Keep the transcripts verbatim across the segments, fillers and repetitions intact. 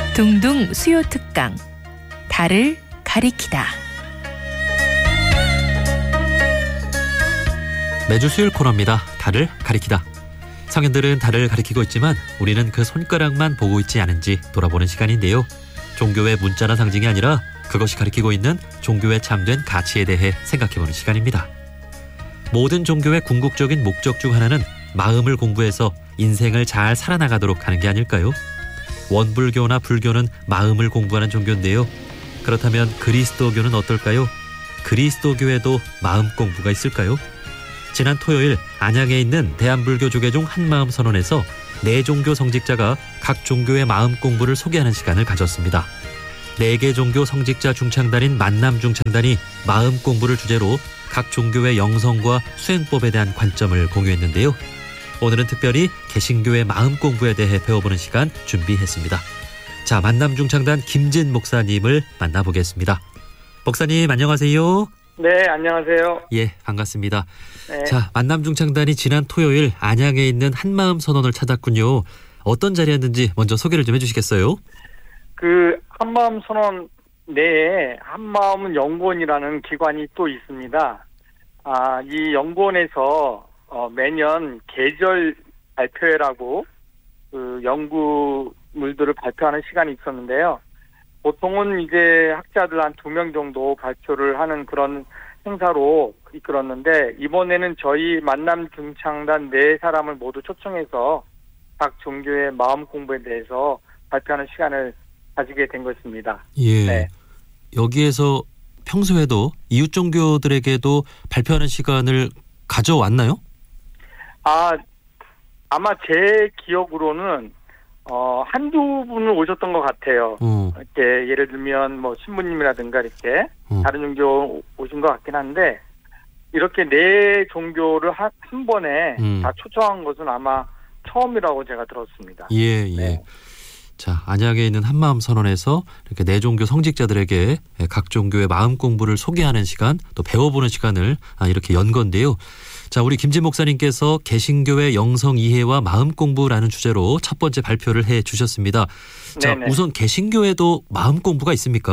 둥둥 수요 특강 달을 가리키다. 매주 수요일 코너입니다. 달을 가리키다. 성인들은 달을 가리키고 있지만 우리는 그 손가락만 보고 있지 않은지 돌아보는 시간인데요. 종교의 문자나 상징이 아니라 그것이 가리키고 있는 종교의 참된 가치에 대해 생각해보는 시간입니다. 모든 종교의 궁극적인 목적 중 하나는 마음을 공부해서 인생을 잘 살아나가도록 하는 게 아닐까요? 원불교나 불교는 마음을 공부하는 종교인데요. 그렇다면 그리스도교는 어떨까요? 그리스도교에도 마음 공부가 있을까요? 지난 토요일 안양에 있는 대한불교 조계종 한마음 선언에서 네 종교 성직자가 각 종교의 마음 공부를 소개하는 시간을 가졌습니다. 네 개 종교 성직자 중창단인 만남 중창단이 마음 공부를 주제로 각 종교의 영성과 수행법에 대한 관점을 공유했는데요. 오늘은 특별히 개신교의 마음 공부에 대해 배워보는 시간 준비했습니다. 자, 만남 중창단 김진 목사님을 만나보겠습니다. 목사님 안녕하세요. 네, 안녕하세요. 예, 반갑습니다. 네. 자, 만남 중창단이 지난 토요일 안양에 있는 한마음 선언을 찾았군요. 어떤 자리였는지 먼저 소개를 좀 해주시겠어요? 그 한마음 선언 내에 한마음은 연구원이라는 기관이 또 있습니다. 아, 이 연구원에서 어, 매년 계절 발표회라고 그 연구물들을 발표하는 시간이 있었는데요. 보통은 이제 학자들 한 두 명 정도 발표를 하는 그런 행사로 이끌었는데, 이번에는 저희 만남 중창단 네 사람을 모두 초청해서 각 종교의 마음 공부에 대해서 발표하는 시간을 가지게 된 것입니다. 예. 네. 여기에서 평소에도 이웃 종교들에게도 발표하는 시간을 가져왔나요? 아, 아마 제 기억으로는 어, 한두 분은 오셨던 것 같아요. 어. 이렇게 예를 들면 뭐 신부님이라든가 이렇게 어. 다른 종교 오신 것 같긴 한데, 이렇게 네 종교를 한, 한 번에 음. 다 초청한 것은 아마 처음이라고 제가 들었습니다. 예, 예. 네. 자, 안양에 있는 한마음 선언에서 이렇게 네 종교 성직자들에게 각 종교의 마음 공부를 소개하는 시간, 또 배워보는 시간을 이렇게 연 건데요. 자, 우리 김진 목사님께서 개신교의 영성 이해와 마음 공부라는 주제로 첫 번째 발표를 해 주셨습니다. 자, 네네. 우선 개신교에도 마음 공부가 있습니까?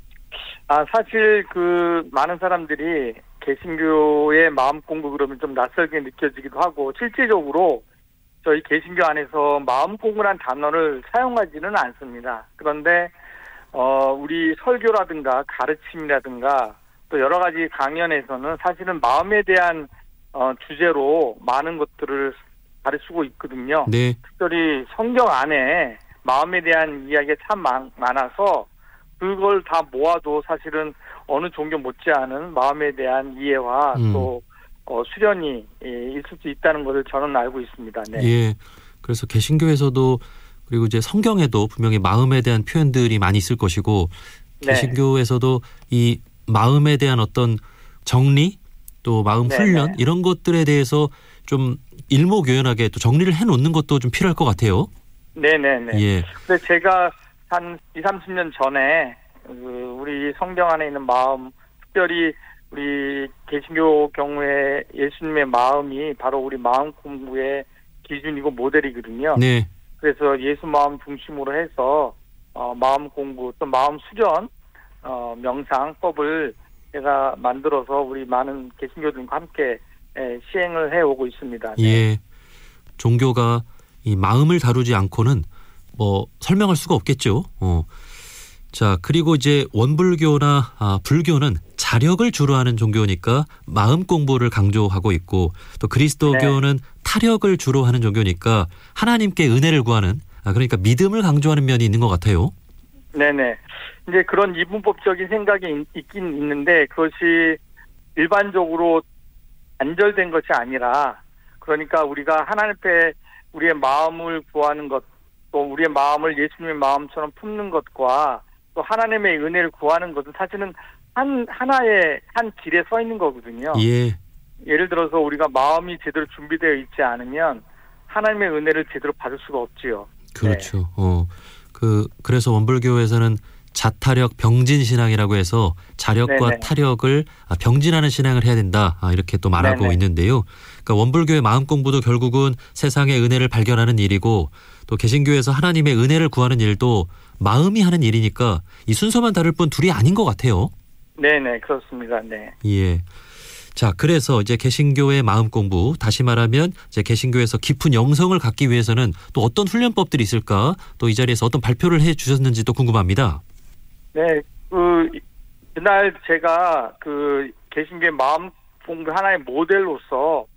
아, 사실 그 많은 사람들이 개신교의 마음 공부 그러면 좀 낯설게 느껴지기도 하고, 실제적으로 저희 개신교 안에서 마음 공부란 단어를 사용하지는 않습니다. 그런데 어, 우리 설교라든가 가르침이라든가 또 여러 가지 강연에서는 사실은 마음에 대한 어, 주제로 많은 것들을 가르치고 있거든요. 네. 특별히 성경 안에 마음에 대한 이야기가 참 많, 많아서 그걸 다 모아도 사실은 어느 종교 못지않은 마음에 대한 이해와 음. 또 어, 수련이 예, 있을 수 있다는 것을 저는 알고 있습니다. 네. 예. 그래서 개신교에서도, 그리고 이제 성경에도 분명히 마음에 대한 표현들이 많이 있을 것이고, 네. 개신교에서도 이 마음에 대한 어떤 정리, 또 마음 네, 훈련, 네. 이런 것들에 대해서 좀 일목요연하게 또 정리를 해놓는 것도 좀 필요할 것 같아요. 네네네. 예. 근데 제가 한 이삼십 년 전에 그 우리 성경 안에 있는 마음, 특별히 우리 개신교 경우에 예수님의 마음이 바로 우리 마음 공부의 기준이고 모델이거든요. 네. 그래서 예수 마음 중심으로 해서 어, 마음 공부 또 마음 수련 어, 명상법을 제가 만들어서 우리 많은 개신교들과 함께 예, 시행을 해오고 있습니다. 네. 예. 종교가 이 마음을 다루지 않고는 뭐 설명할 수가 없겠죠. 어. 자, 그리고 이제 원불교나 아, 불교는 자력을 주로 하는 종교니까 마음 공부를 강조하고 있고, 또 그리스도교는 네. 타력을 주로 하는 종교니까 하나님께 은혜를 구하는, 아, 그러니까 믿음을 강조하는 면이 있는 것 같아요. 네네. 이제 그런 이분법적인 생각이 있, 있긴 있는데, 그것이 일반적으로 단절된 것이 아니라, 그러니까 우리가 하나님 앞에 우리의 마음을 구하는 것, 또 우리의 마음을 예수님의 마음처럼 품는 것과 또 하나님의 은혜를 구하는 것은 사실은 한 하나의 한 길에 서 있는 거거든요. 예. 예를 들어서 우리가 마음이 제대로 준비되어 있지 않으면 하나님의 은혜를 제대로 받을 수가 없지요. 그렇죠. 네. 어. 그 그래서 원불교에서는 자타력 병진 신앙이라고 해서 자력과 네네. 타력을 병진하는 신앙을 해야 된다, 이렇게 또 말하고 네네. 있는데요. 그러니까 원불교의 마음 공부도 결국은 세상의 은혜를 발견하는 일이고, 또 개신교에서 하나님의 은혜를 구하는 일도 마음이 하는 일이니까 이 순서만 다를 뿐 둘이 아닌 것 같아요. 네네, 그렇습니다. 네. 예. 자, 그래서 이제 개신교의 마음 공부, 다시 말하면 이제 개신교에서 깊은 영성을 갖기 위해서는 또 어떤 훈련법들이 있을까? 또 이 자리에서 어떤 발표를 해 주셨는지도 궁금합니다. 네, 그 그날 제가 그 개신교의 마음 공부 하나의 모델로서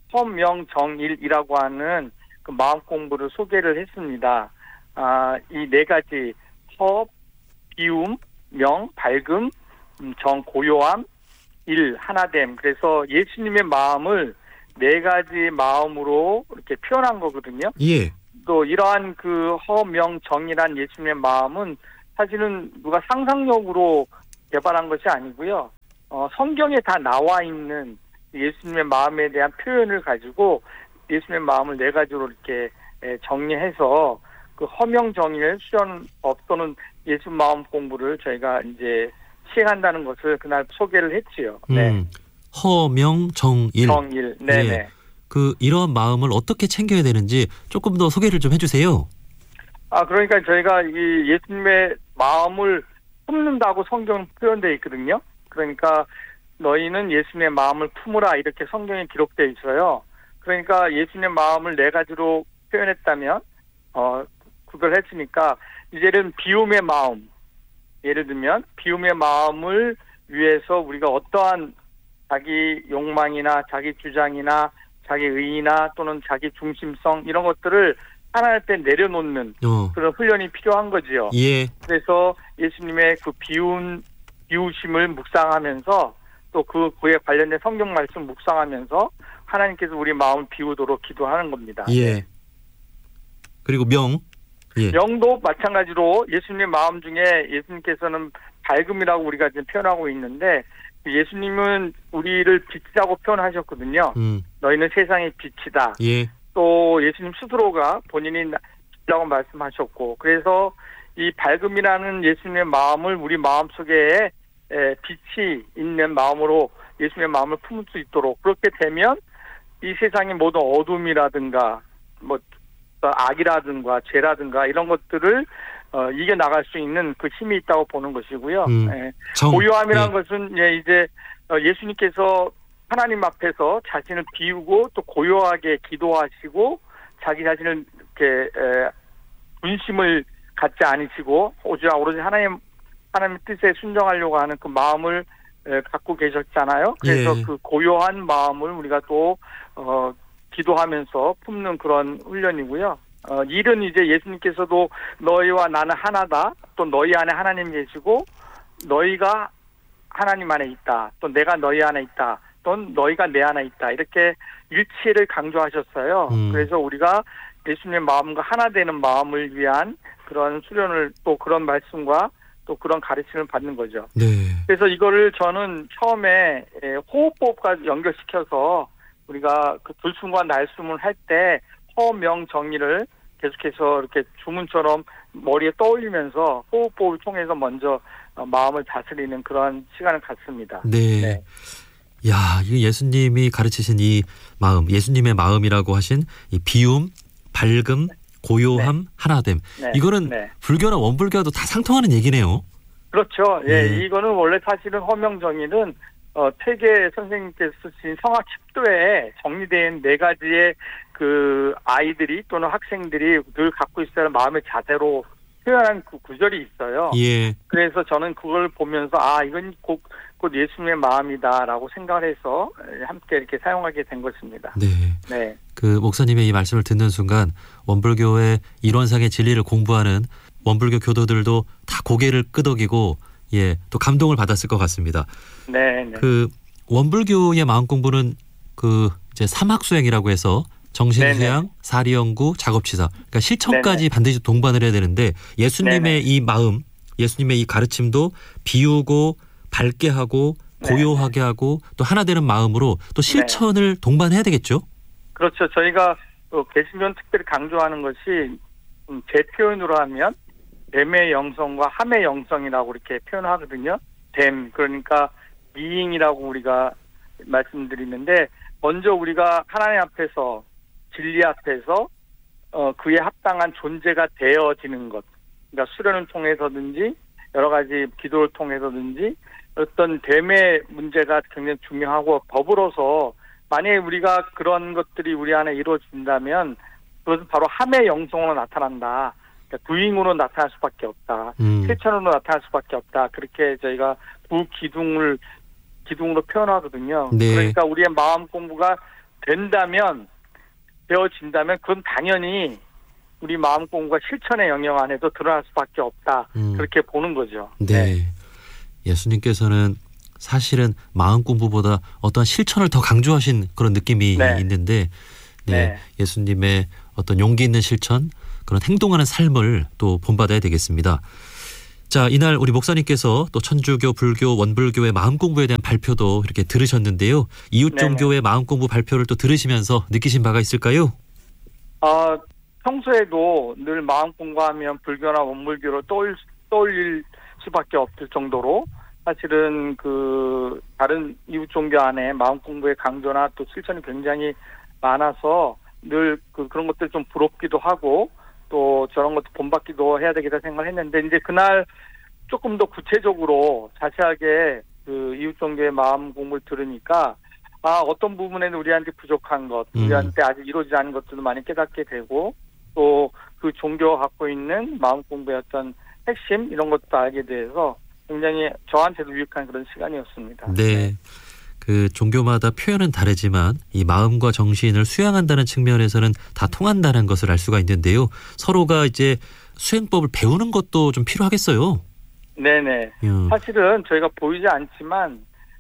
허명정일이라고 하는 그 마음 공부를 소개를 했습니다. 아, 이 네 가지 허, 비움, 명, 밝음, 정, 고요함, 일, 하나됨. 그래서 예수님의 마음을 네 가지 마음으로 이렇게 표현한 거거든요. 예. 또 이러한 그 허명정이란 예수님의 마음은 사실은 누가 상상력으로 개발한 것이 아니고요. 어, 성경에 다 나와 있는 예수님의 마음에 대한 표현을 가지고 예수님의 마음을 네 가지로 이렇게 정리해서 그 허명정의의 수련법 또는 예수 마음 공부를 저희가 이제 시행한다는 것을 그날 소개를 했지요. 네. 음, 허명정일. 정일. 네네. 예. 그 이러한 마음을 어떻게 챙겨야 되는지 조금 더 소개를 좀 해주세요. 아, 그러니까 저희가 이 예수님의 마음을 품는다고 성경 표현되어 있거든요. 그러니까 너희는 예수님의 마음을 품으라 이렇게 성경에 기록되어 있어요. 그러니까 예수님의 마음을 네 가지로 표현했다면 어 그걸 했으니까 이제는 비움의 마음, 예를 들면 비움의 마음을 위해서 우리가 어떠한 자기 욕망이나 자기 주장이나 자기 의의나 또는 자기 중심성 이런 것들을 하나님 앞에 내려놓는 어. 그런 훈련이 필요한 거지요. 예. 그래서 예수님의 그 비운 비우심을 묵상하면서 또 그 그에 관련된 성경 말씀 묵상하면서 하나님께서 우리 마음을 비우도록 기도하는 겁니다. 예. 네. 그리고 명. 예. 명도 마찬가지로 예수님의 마음 중에 예수님께서는 밝음이라고 우리가 지금 표현하고 있는데 예수님은 우리를 빛이라고 표현하셨거든요. 음. 너희는 세상의 빛이다. 예. 또 예수님 스스로가 본인이 빛이라고 말씀하셨고 그래서 이 밝음이라는 예수님의 마음을 우리 마음속에 빛이 있는 마음으로 예수님의 마음을 품을 수 있도록 그렇게 되면 이 세상의 모든 어둠이라든가 뭐 악이라든가 죄라든가 이런 것들을 어, 이겨나갈 수 있는 그 힘이 있다고 보는 것이고요. 음, 예. 정, 고요함이라는 예. 것은 예, 이제 예수님께서 하나님 앞에서 자신을 비우고 또 고요하게 기도하시고 자기 자신을 이렇게 에, 분심을 갖지 않으시고 오직 오로지 하나님 하나님의 뜻에 순종하려고 하는 그 마음을 에, 갖고 계셨잖아요. 그래서 예. 그 고요한 마음을 우리가 또 어, 기도하면서 품는 그런 훈련이고요. 어, 일은 이제 예수님께서도 너희와 나는 하나다. 또 너희 안에 하나님 계시고 너희가 하나님 안에 있다. 또 내가 너희 안에 있다. 또 너희가 내 안에 있다. 이렇게 일치를 강조하셨어요. 음. 그래서 우리가 예수님의 마음과 하나 되는 마음을 위한 그런 수련을 또 그런 말씀과 또 그런 가르침을 받는 거죠. 네. 그래서 이거를 저는 처음에 호흡법과 연결시켜서 우리가 그 들숨과 날숨을 할 때 허명정의를 계속해서 이렇게 주문처럼 머리에 떠올리면서 호흡법을 통해서 먼저 마음을 다스리는 그런 시간을 갖습니다. 네. 네. 야, 이 예수님이 가르치신 이 마음, 예수님의 마음이라고 하신 이 비움, 밝음, 고요함, 네. 하나됨. 네. 이거는 네. 불교나 원불교와도 다 상통하는 얘기네요. 그렇죠. 예, 네. 이거는 원래 사실은 허명정의는 어, 퇴계 선생님께서 쓰신 성악 십 도에 정리된 네 가지의 그 아이들이 또는 학생들이 늘 갖고 있어야 할 마음의 자세로 표현한 그 구절이 있어요. 예. 그래서 저는 그걸 보면서 아 이건 곧, 곧 예수님의 마음이다라고 생각을 해서 함께 이렇게 사용하게 된 것입니다. 네. 네. 그 목사님의 이 말씀을 듣는 순간 원불교의 이론상의 진리를 공부하는 원불교 교도들도 다 고개를 끄덕이고 예, 또 감동을 받았을 것 같습니다. 네. 네. 그 원불교의 마음 공부는 그 이제 삼학수행이라고 해서 정신수양, 사리연구, 작업치사, 그러니까 실천까지 네네. 반드시 동반을 해야 되는데 예수님의 네네. 이 마음, 예수님의 이 가르침도 비우고 밝게 하고 고요하게 네네. 하고 또 하나 되는 마음으로 또 실천을 네. 동반해야 되겠죠? 그렇죠. 저희가 개신교는 특별히 강조하는 것이 제 표현으로 하면 됨의 영성과 함의 영성이라고 이렇게 표현하거든요. 됨, 그러니까 being이라고 우리가 말씀드리는데 먼저 우리가 하나님 앞에서 진리 앞에서 어, 그에 합당한 존재가 되어지는 것. 그러니까 수련을 통해서든지 여러 가지 기도를 통해서든지 어떤 됨의 문제가 굉장히 중요하고 더불어서 만약에 우리가 그런 것들이 우리 안에 이루어진다면 그것은 바로 함의 영성으로 나타난다. 그러니까 부잉으로 나타날 수밖에 없다. 음. 실천으로 나타날 수밖에 없다. 그렇게 저희가 부기둥을 기둥으로 표현하거든요. 네. 그러니까 우리의 마음 공부가 된다면 되어진다면 그건 당연히 우리 마음 공부가 실천의 영역 안에도 드러날 수밖에 없다. 음. 그렇게 보는 거죠. 네. 네. 예수님께서는 사실은 마음 공부보다 어떤 실천을 더 강조하신 그런 느낌이 네. 있는데 네. 네. 예수님의 어떤 용기 있는 실천, 그런 행동하는 삶을 또 본받아야 되겠습니다. 자, 이날 우리 목사님께서 또 천주교, 불교, 원불교의 마음 공부에 대한 발표도 이렇게 들으셨는데요. 이웃 종교의 마음 공부 발표를 또 들으시면서 느끼신 바가 있을까요? 아, 평소에도 늘 마음 공부하면 불교나 원불교를 떠올, 떠올릴 수밖에 없을 정도로 사실은 그 다른 이웃 종교 안에 마음 공부의 강조나 또 실천이 굉장히 많아서 늘 그 그런 것들 좀 부럽기도 하고 또 저런 것도 본받기도 해야 되겠다 생각을 했는데 이제 그날 조금 더 구체적으로 자세하게 그 이웃 종교의 마음 공부를 들으니까 아 어떤 부분에는 우리한테 부족한 것, 음. 우리한테 아직 이루어지지 않은 것들도 많이 깨닫게 되고 또 그 종교가 갖고 있는 마음 공부의 어떤 핵심 이런 것도 알게 돼서 굉장히 저한테도 유익한 그런 시간이었습니다. 네. 그 종교마다 표현은 다르지만 이 마음과 정신을 수양한다는 측면에서는 다 통한다는 것을 알 수가 있는데요. 서로가 이제 수행법을 배우는 것도 좀 필요하겠어요. 네네. 음. 사실은 저희가 보이지 않지만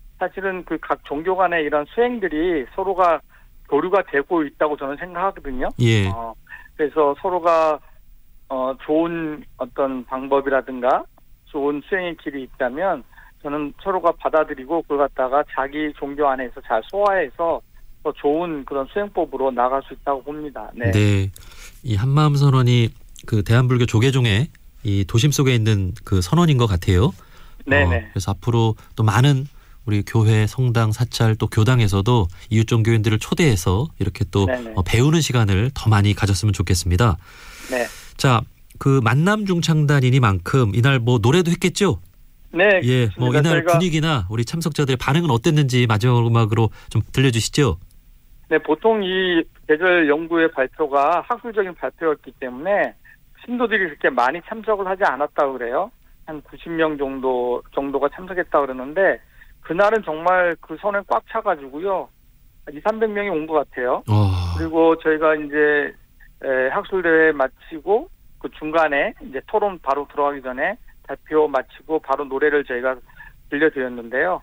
사실은 그 각 종교 간의 이런 수행들이 서로가 교류가 되고 있다고 저는 생각하거든요. 예. 어, 그래서 서로가 어, 좋은 어떤 방법이라든가 좋은 수행의 길이 있다면 저는 서로가 받아들이고 그걸 갖다가 자기 종교 안에서 잘 소화해서 더 좋은 그런 수행법으로 나갈 수 있다고 봅니다. 네. 네. 이 한마음 선언이 그 대한불교 조계종의 이 도심 속에 있는 그 선언인 것 같아요. 네네. 어, 그래서 앞으로 또 많은 우리 교회, 성당, 사찰 또 교당에서도 이웃 종교인들을 초대해서 이렇게 또 어, 배우는 시간을 더 많이 가졌으면 좋겠습니다. 네. 자, 그 만남 중창단이니만큼 이날 뭐 노래도 했겠죠? 네. 예, 뭐 이날 저희가 분위기나 우리 참석자들의 반응은 어땠는지 마지막 음악으로 좀 들려주시죠. 네, 보통 이 계절 연구의 발표가 학술적인 발표였기 때문에 신도들이 그렇게 많이 참석을 하지 않았다고 그래요. 한 구십 명 정도 정도가 참석했다고 그러는데 그날은 정말 그 선에 꽉 차가지고요. 이삼백 명이 온 것 같아요. 어. 그리고 저희가 이제 학술대회 마치고 그 중간에 이제 토론 바로 들어가기 전에 발표 마치고 바로 노래를 저희가 들려드렸는데요.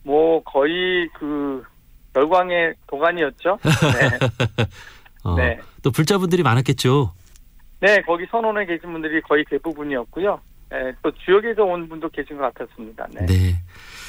뭐 거의 그 열광의 도가니였죠. 네. 어, 네. 또 불자분들이 많았겠죠. 네, 거기 선원에 계신 분들이 거의 대부분이었고요. 네, 또 지역에서 온 분도 계신 것 같았습니다. 네. 네.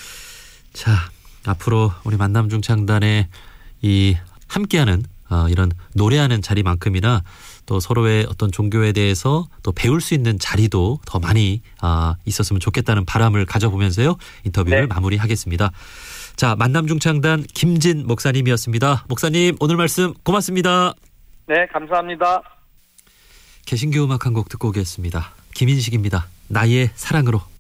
자, 앞으로 우리 만남 중창단의 이 함께하는 어, 이런 노래하는 자리만큼이나 또 서로의 어떤 종교에 대해서 또 배울 수 있는 자리도 더 많이 어, 있었으면 좋겠다는 바람을 가져보면서요. 인터뷰를 네. 마무리하겠습니다. 자, 만남 중창단 김진 목사님이었습니다. 목사님 오늘 말씀 고맙습니다. 네, 감사합니다. 개신교 음악 한 곡 듣고 오겠습니다. 김인식입니다. 나의 사랑으로.